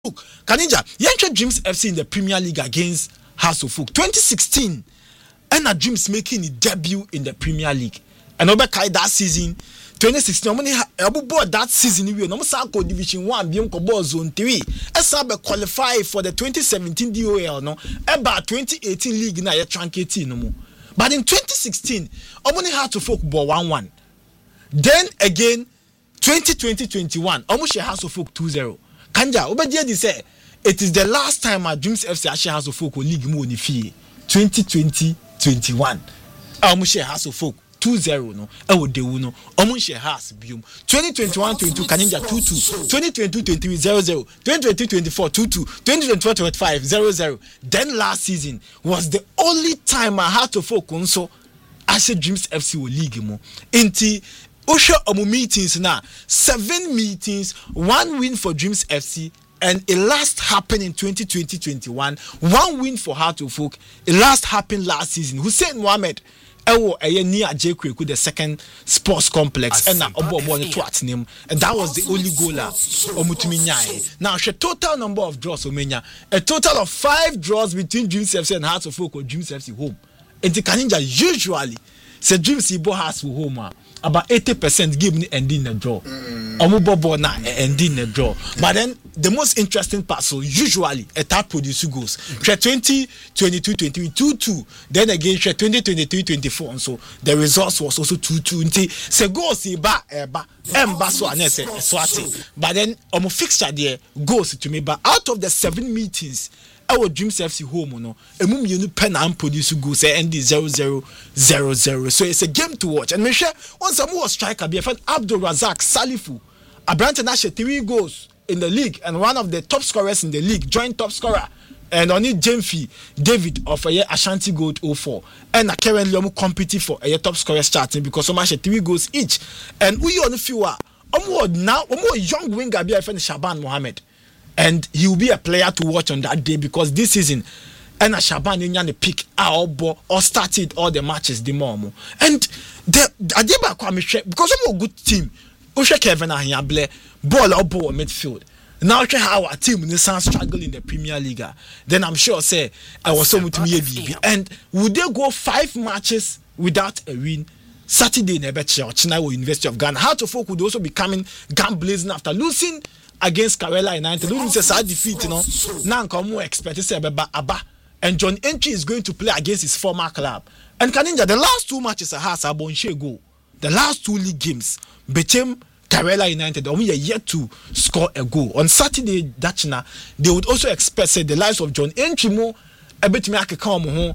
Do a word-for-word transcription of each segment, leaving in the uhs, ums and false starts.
Kanija, Yancha Dreams F C in the Premier League against House of Folk. twenty sixteen, and a Dreams making a debut in the Premier League. And over that season, twenty sixteen, I'm board that season. We no Sanko Division One, Bionko Ball Zone Three. Esabe qualify for the twenty seventeen D O L. No, about twenty eighteen league na ya truncate no more. But in twenty sixteen, Omoni House of Folk ball one one. Then again, twenty twenty twenty-one, almost House of Folk two zero. Kanja, Obadiah say it is the last time our Dreams F C actually House of Folk league mo ni fee. twenty twenty twenty-one. Almost House of Folk two zero no. Ewo de uno. Almost House bium. twenty twenty-one twenty-two Kanija two two. twenty twenty-two twenty-three zero zero. twenty twenty-two twenty-four two two. twenty twenty-four twenty-five zero zero. Then last season was the only time I had to folk also actually Dreams F C league mo. Inti Osha omu meetings now, seven meetings, one win for Dreams F C, and it last happened in twenty twenty twenty-one. One win for Heart of Folk. It last happened last season. Hussein Mohammed, ewo eye near J Kweku, the second sports complex, and now obo obo ne twat name, and that was the only goaler omutumi nyai. Now the total number of draws omenya, a total of five draws between Dreams F C and Heart of Folk or Dreams F C home. And the Kaninja usually say Dreams Ibo has for home. About eighty percent game ni ending the draw. Omubo mm. na ending the draw. But then the most interesting part, so usually a tap produce goals. Mm. twenty twenty-two twenty-three two two. Then again twenty twenty-three twenty-four. So the results was also two two. Se goals ba eba emba so anese swati. But then omo fixture there goes to me. But out of the seven meetings, our Dreams F C home no emu mienu pen and produce goals and zero zero zero zero. So it's a game to watch. And me share once some more striker be friend Abdul Razak Salifu, a brand national three goals in the league and one of the top scorers in the league, joint top scorer. And only Jemfi David of a year Ashanti Gold oh four and a currently um competing for a year top scorer starting because so much three goals each. And we on the few are now more young winger be a friend Shaban Mohammed. And he will be a player to watch on that day because this season, and a Shaban in the pick our ball or started all the matches the more. And the Adeba Kwame because I'm a good team. Osha Kevin Ahiable ball or ball midfield. Now how our team in some struggle in the Premier League. Then I'm sure say I was so much me a B B. And would they go five matches without a win? Saturday in Ebeche or Chinawa University of Ghana. Heart of Folk would also be coming gun blazing after losing against Karela United. Losing a side defeat, you know. Now come expect to say Abba Abba. And John Entry is going to play against his former club. And Kaninja, the last two matches has a Bonche go. The last two league games became Karela United only a yet to score a goal. On Saturday, Dachina, they would also expect say the lives of John Entry more. A bit me I can come home.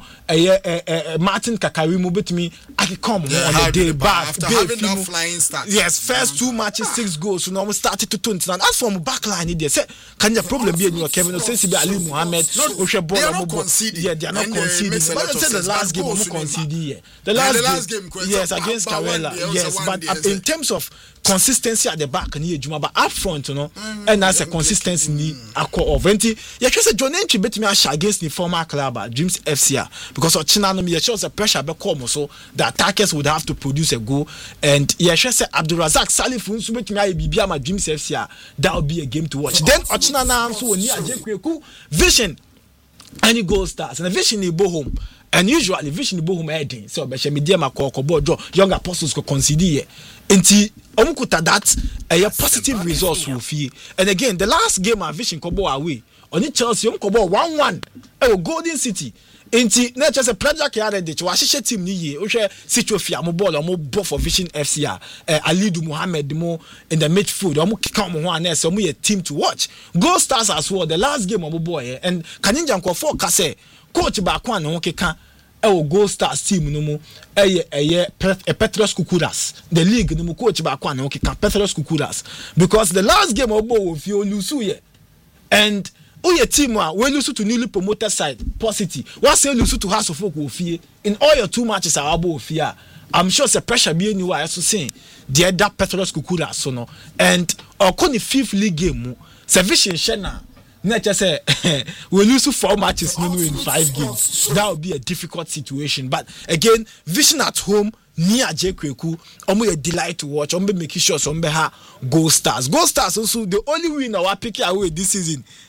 A Martin Kakarimu bit me I can come home on the day back after having that flying start. Yes, first two matches six goals. So now we started to twenty. And as for my backline, they say can the problem be in your Kevin? Say Sibi Ali Mohammed. They are not conceding. Yeah, they are not conceding. But I said the last game we conceded. The last game, yes, against Karela. Yes, but in terms of consistency at the back near Juma, but up front, you know, mm, and that's a consistency need a core of twenty. Yeah, just a John Entry bet me against the former club Dreams F C because of China no me shows a pressure be come so the attackers would have to produce a goal and yeah just say Abdul Razak Salif so bet me I be my Dreams F C that will be a game to watch. Then Ochina na so oni Ajekweku Vision any goal starts and the Vision ni bo home. And usually Vision bo home heading so be media makoko bo draw young apostles ko concede enti omukuta that a positive results will feel. And again the last game our Vision ko bo away oni Chelsea um ko bo one one e Golden City enti na just a project yare de wa hihye team ni ye o hwe Citrofia mo ball mo bo for Vision F C a Alidu Mohammed mo in the midfield o mo kick am ho ana so mo ye team to watch. Goal Stars as well the last game mo boy and Kaninja nko for ka say coach ba kwa na ho keka e Goal Stars team no mo eye eye Petros Kukuras the league no mo coach ba kwa na ho keka Petros Kukuras because the last game mo bo fi o lose ye and oh your team we lose to newly promoted side positive what say lose to House of Folk will fear in all your two matches are about fear. I'm sure the pressure be anywhere I so saying the other Petros Kukura so no and or the fifth league game Vision Shena not just say we lose four matches no in five games that would be a difficult situation but again Vision at home near Jekweku omo a delight to watch omo making sure some ha Goal Stars Goal Stars also the only winner we pick away this season